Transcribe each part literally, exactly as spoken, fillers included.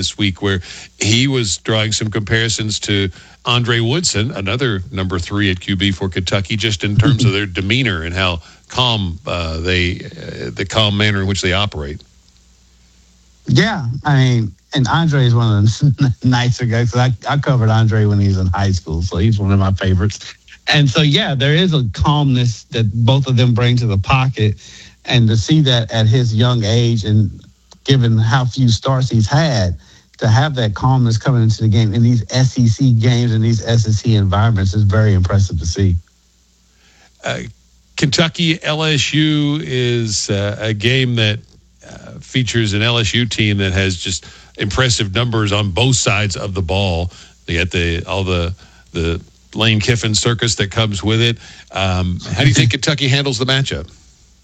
this week where he was drawing some comparisons to Andre Woodson, another number three at Q B for Kentucky, just in terms of their demeanor and how calm uh, they, uh, the calm manner in which they operate. Yeah, I mean, and Andre is one of the nicer guys. I, I covered Andre when he was in high school, so he's one of my favorites. And so, yeah, there is a calmness that both of them bring to the pocket. And to see that at his young age and given how few starts he's had, to have that calmness coming into the game in these S E C games and these S E C environments is very impressive to see. Uh, Kentucky L S U is uh, a game that uh, features an L S U team that has just impressive numbers on both sides of the ball. They get the all the the Lane Kiffin circus that comes with it. Um, how do you think Kentucky handles the matchup?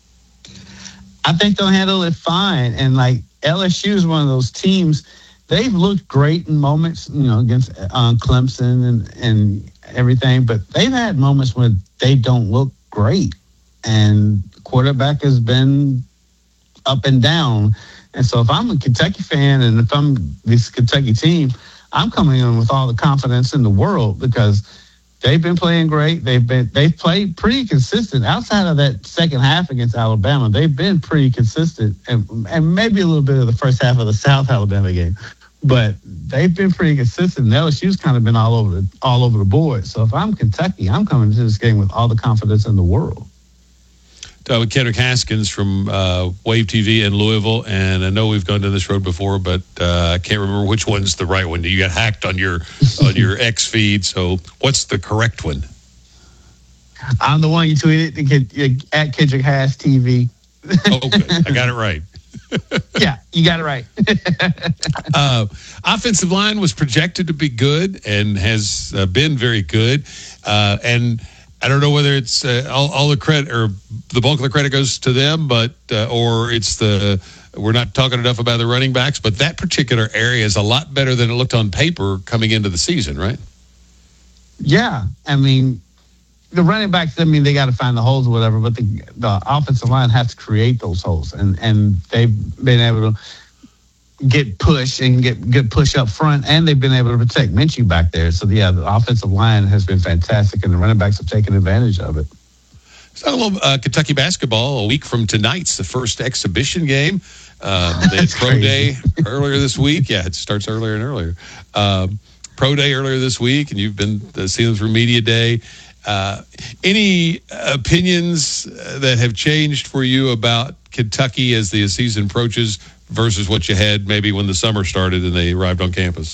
I think they'll handle it fine. And like L S U is one of those teams, they've looked great in moments, you know, against uh, Clemson and, and everything, but they've had moments where they don't look great. And the quarterback has been up and down. And so if I'm a Kentucky fan and if I'm this Kentucky team, I'm coming in with all the confidence in the world because they've been playing great. They've been they've played pretty consistent outside of that second half against Alabama. They've been pretty consistent, and and maybe a little bit of the first half of the South Alabama game, but they've been pretty consistent. And L S U's kind of been all over the all over the board. So if I'm Kentucky, I'm coming to this game with all the confidence in the world. Uh, with Kendrick Haskins from uh, Wave T V in Louisville, and I know we've gone down this road before, but uh, I can't remember which one's the right one. You got hacked on your on your X feed, so what's the correct one? I'm the one you tweeted at Kendrick Hass T V. Oh, good. I got it right. Yeah, you got it right. uh, offensive line was projected to be good and has uh, been very good, uh, and I don't know whether it's uh, all, all the credit or the bulk of the credit goes to them, but uh, or it's the we're not talking enough about the running backs. But that particular area is a lot better than it looked on paper coming into the season, right? Yeah, I mean the running backs. I mean they got to find the holes or whatever, but the, the offensive line has to create those holes, and and they've been able to get push and get good push up front, and they've been able to protect Minshew back there. So, yeah, the offensive line has been fantastic, and the running backs have taken advantage of it. Let's talk a little uh, Kentucky basketball. A week from tonight's the first exhibition game. Um, they had Pro crazy. Day earlier this week. Yeah, it starts earlier and earlier. Um, Pro Day earlier this week, and you've been uh, seeing them through Media Day. Uh, any opinions that have changed for you about Kentucky as the season approaches versus what you had maybe when the summer started and they arrived on campus?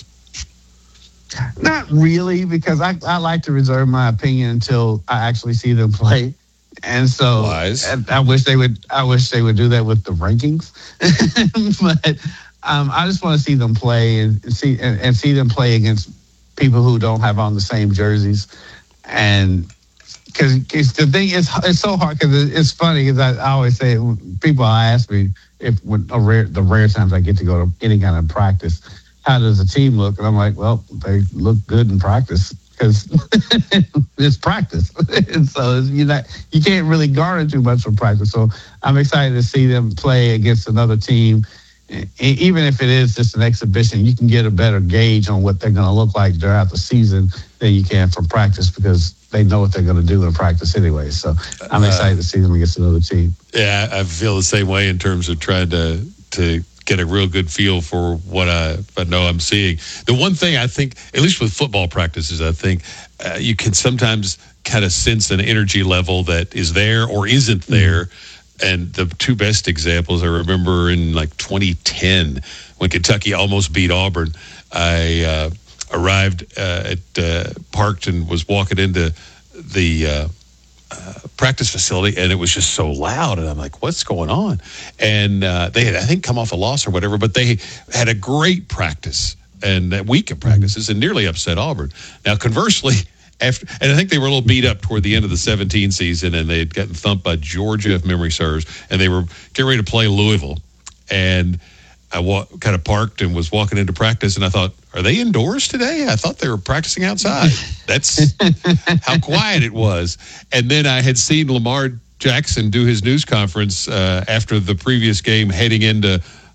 Not really, because I, I like to reserve my opinion until I actually see them play. And so Wise. I, I wish they would I wish they would do that with the rankings. But um, I just want to see them play and see and, and see them play against people who don't have on the same jerseys. And because the thing is, it's so hard because it's funny because I, I always say people ask me if when a rare the rare times I get to go to any kind of practice, how does the team look? And I'm like, well, they look good in practice because it's practice. And so you know you can't really garner too much from practice. So I'm excited to see them play against another team. Even if it is just an exhibition, you can get a better gauge on what they're going to look like throughout the season than you can from practice because they know what they're going to do in practice anyway. So I'm excited uh, to see them against another team. Yeah, I feel the same way in terms of trying to to get a real good feel for what I, I know I'm seeing. The one thing I think, at least with football practices, I think uh, you can sometimes kind of sense an energy level that is there or isn't there. Mm-hmm. And the two best examples I remember in like twenty ten when Kentucky almost beat Auburn. I uh, arrived uh, at uh, parked and was walking into the uh, uh, practice facility, and it was just so loud. And I'm like, "What's going on?" And uh, they had, I think, come off a loss or whatever, but they had a great practice and a week of practices and nearly upset Auburn. Now, conversely. After, and I think they were a little beat up toward the end of the seventeen season, and they had gotten thumped by Georgia, if memory serves, and they were getting ready to play Louisville. And I wa- kind of parked and was walking into practice, and I thought, are they indoors today? I thought they were practicing outside. That's how quiet it was. And then I had seen Lamar Jackson do his news conference uh, after the previous game heading into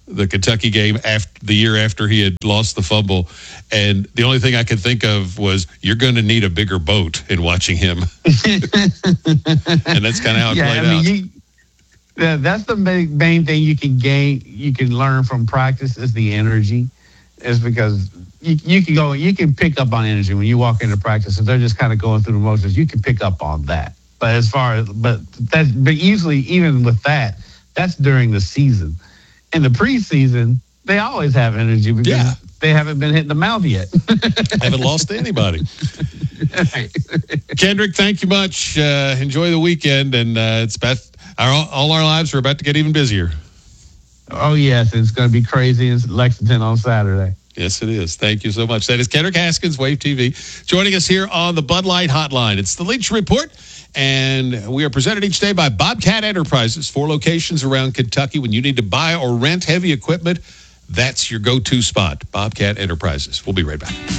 the Kentucky game after the year after he had lost the fumble, and the only thing I could think of was you're going to need a bigger boat in watching him, and that's kind of how it yeah, played I mean, out. You, yeah, that's the main, main thing you can gain, you can learn from practice is the energy, is because you, you can go, you can pick up on energy when you walk into practice. If they're just kind of going through the motions, you can pick up on that. But as far as, but that, but usually even with that, that's during the season. In the preseason, they always have energy because Yeah. they haven't been hit in the mouth yet. Haven't lost to anybody. Right. Kendrick, thank you much. Uh, enjoy the weekend, and uh, it's about our, all our lives are about to get even busier. Oh, yes, it's going to be crazy in Lexington on Saturday. Yes, it is. Thank you so much. That is Kendrick Haskins, Wave T V, joining us here on the Bud Light Hotline. It's the Leach Report, and we are presented each day by Bobcat Enterprises. Four locations around Kentucky. When you need to buy or rent heavy equipment, that's your go-to spot, Bobcat Enterprises. We'll be right back.